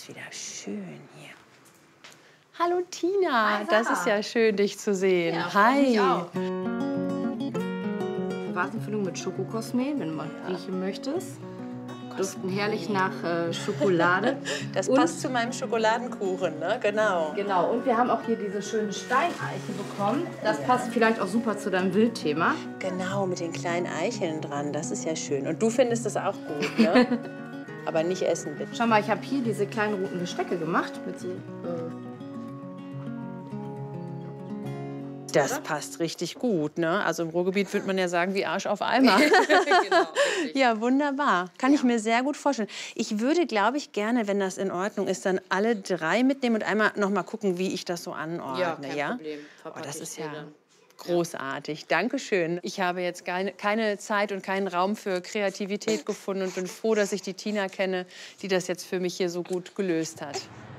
ist wieder schön hier. Hallo Tina, das ist ja schön, dich zu sehen. Ja, hi. Vasenfüllung mit Schokokosmeet, wenn du mal riechen möchtest. Duften herrlich nach Schokolade. Das passt zu meinem Schokoladenkuchen, ne? Genau. Genau, und wir haben auch hier diese schönen Steineichen bekommen. Das passt vielleicht auch super zu deinem Wildthema. Genau, mit den kleinen Eicheln dran, das ist ja schön. Und du findest das auch gut, ne? Aber nicht essen, bitte. Schau mal, ich habe hier diese kleinen roten Gestecke gemacht mit so Das passt richtig gut, ne? Also im Ruhrgebiet würde man ja sagen, wie Arsch auf Eimer. genau, Ja, wunderbar. Kann ich mir sehr gut vorstellen. Ich würde, glaube ich, gerne, wenn das in Ordnung ist, dann alle 3 mitnehmen und einmal noch mal gucken, wie ich das so anordne. Ja, kein Problem. Oh, das ist ja großartig. Dankeschön. Ich habe jetzt keine Zeit und keinen Raum für Kreativität gefunden und bin froh, dass ich die Tina kenne, die das jetzt für mich hier so gut gelöst hat.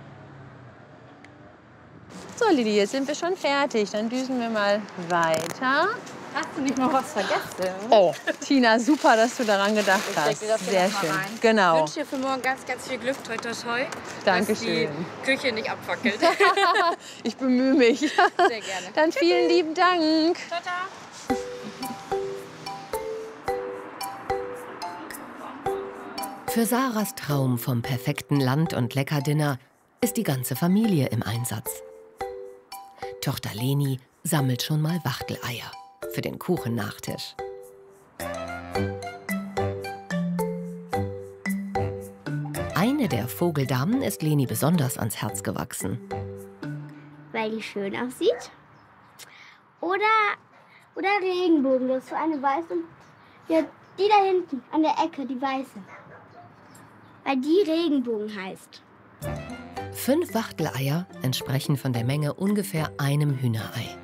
So, Lili, jetzt sind wir schon fertig. Dann düsen wir mal weiter. Hast du nicht noch was vergessen? Oh, Tina, super, dass du daran gedacht hast. Sehr schön. Genau. Ich wünsche dir für morgen ganz, ganz viel Glück, toi, toi, toi. Dankeschön. Dass die Küche nicht abfackelt. Ich bemühe mich. Sehr gerne. Dann vielen lieben Dank. Ciao, ciao. Für Sarahs Traum vom perfekten Land- und Leckerdinner ist die ganze Familie im Einsatz. Tochter Leni sammelt schon mal Wachteleier für den Kuchennachtisch. Eine der Vogeldamen ist Leni besonders ans Herz gewachsen. Weil die schön aussieht. Oder Regenbogen. Das ist so eine weiße. Ja, die da hinten an der Ecke, die weiße. Weil die Regenbogen heißt. 5 Wachteleier entsprechen von der Menge ungefähr einem Hühnerei.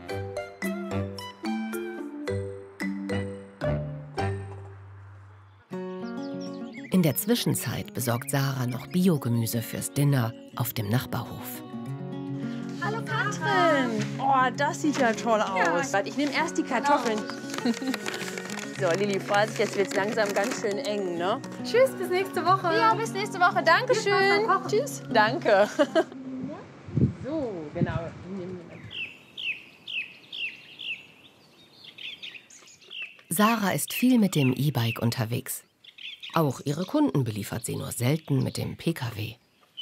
In der Zwischenzeit besorgt Sarah noch Biogemüse fürs Dinner auf dem Nachbarhof. Hallo Katrin. Oh, das sieht ja toll aus. Ich nehme erst die Kartoffeln. So, Lili, Vorsicht, jetzt wird es langsam ganz schön eng, ne? Tschüss, bis nächste Woche. Ja, bis nächste Woche. Dankeschön. Tschüss. Danke. So, genau. Sarah ist viel mit dem E-Bike unterwegs. Auch ihre Kunden beliefert sie nur selten mit dem PKW.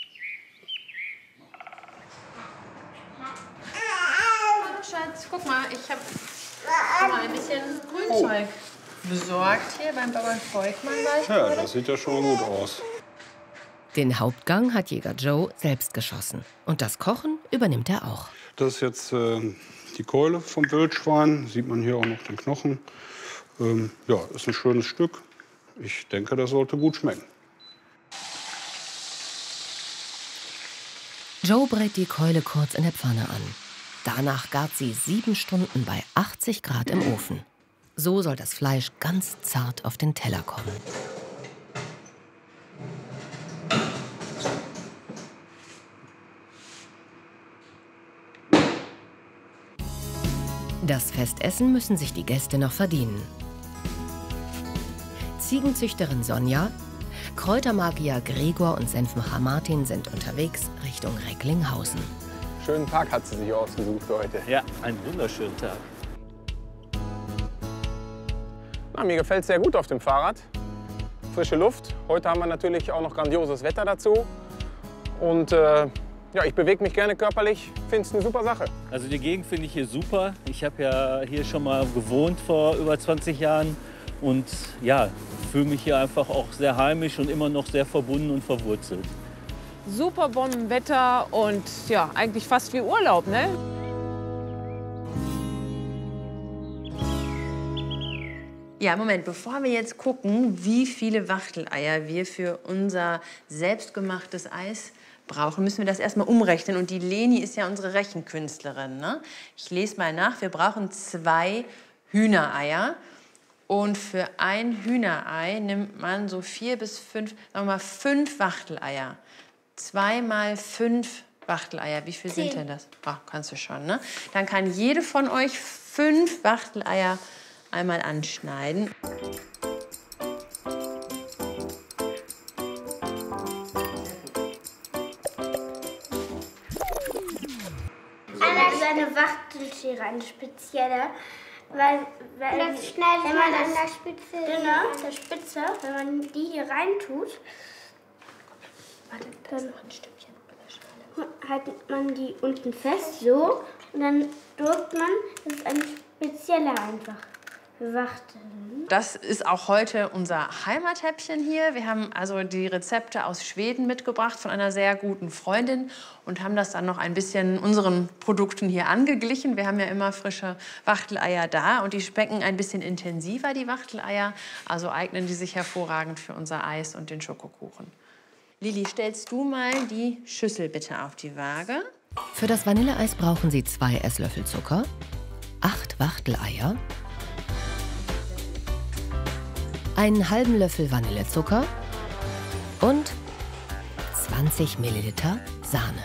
Hallo Schatz, guck mal, ich habe mal ein bisschen Grünzeug besorgt hier beim Bauern Volkmann. Ja, das sieht ja schon mal gut aus. Den Hauptgang hat Jäger Joe selbst geschossen. Und das Kochen übernimmt er auch. Das ist jetzt die Keule vom Wildschwein. Sieht man hier auch noch den Knochen. Ja, ist ein schönes Stück. Ich denke, das sollte gut schmecken. Joe brät die Keule kurz in der Pfanne an. Danach gart sie 7 Stunden bei 80 Grad im Ofen. So soll das Fleisch ganz zart auf den Teller kommen. Das Festessen müssen sich die Gäste noch verdienen. Ziegenzüchterin Sonja, Kräutermagier Gregor und Senfmacher Martin sind unterwegs Richtung Recklinghausen. Schönen Tag hat sie sich ausgesucht für heute. Ja, einen wunderschönen Tag. Na, mir gefällt es sehr gut auf dem Fahrrad. Frische Luft. Heute haben wir natürlich auch noch grandioses Wetter dazu. Und ja, ich bewege mich gerne körperlich. Finde es eine super Sache. Also die Gegend finde ich hier super. Ich habe ja hier schon mal gewohnt vor über 20 Jahren. Und ja, fühle mich hier einfach auch sehr heimisch und immer noch sehr verbunden und verwurzelt. Super Bombenwetter und ja, eigentlich fast wie Urlaub, ne? Ja, Moment, bevor wir jetzt gucken, wie viele Wachteleier wir für unser selbstgemachtes Eis brauchen, müssen wir das erstmal umrechnen. Und die Leni ist ja unsere Rechenkünstlerin, ne? Ich lese mal nach. Wir brauchen 2 Hühnereier. Und für ein Hühnerei nimmt man so 4 bis 5, sagen wir mal 5 Wachteleier. 2 mal 5 Wachteleier. Wie viel sind denn das? Ach, kannst du schon, ne? Dann kann jede von euch 5 Wachteleier einmal anschneiden. eine Wachtelschere, eine spezielle. Weil das schneidet wenn man an der Spitze. Genau, an der Spitze, wenn man die hier rein tut, dann haltet man die unten fest, so, und dann drückt man, das ist ein spezieller einfach. Wachteln. Das ist auch heute unser Heimathäppchen hier. Wir haben also die Rezepte aus Schweden mitgebracht von einer sehr guten Freundin und haben das dann noch ein bisschen unseren Produkten hier angeglichen. Wir haben ja immer frische Wachteleier da und die schmecken ein bisschen intensiver, die Wachteleier. Also eignen die sich hervorragend für unser Eis und den Schokokuchen. Lili, stellst du mal die Schüssel bitte auf die Waage? Für das Vanilleeis brauchen Sie 2 Esslöffel Zucker, 8 Wachteleier, einen halben Löffel Vanillezucker und 20 Milliliter Sahne.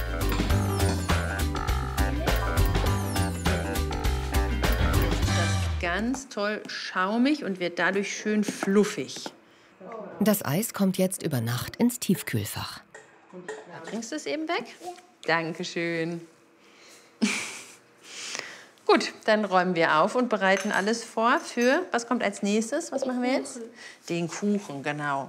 Ganz toll schaumig und wird dadurch schön fluffig. Das Eis kommt jetzt über Nacht ins Tiefkühlfach. Bringst du es eben weg? Ja. Dankeschön. Gut, dann räumen wir auf und bereiten alles vor für, was kommt als nächstes? Was machen wir jetzt? Den Kuchen, genau.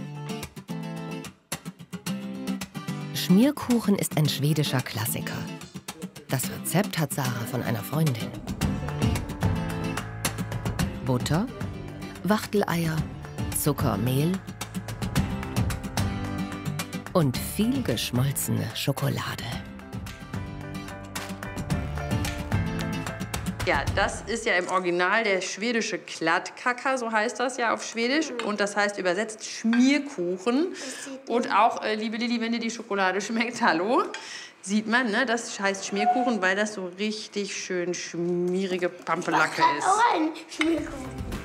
Schmierkuchen ist ein schwedischer Klassiker. Das Rezept hat Sarah von einer Freundin. Butter, Wachteleier, Zucker, Mehl und viel geschmolzene Schokolade. Ja, das ist ja im Original der schwedische Kladdkaka, so heißt das ja auf Schwedisch. Und das heißt übersetzt Schmierkuchen. Und auch, liebe Lili, wenn dir die Schokolade schmeckt, hallo, sieht man, ne, das heißt Schmierkuchen, weil das so richtig schön schmierige Pampelacke ist. Auch ein Schmierkuchen.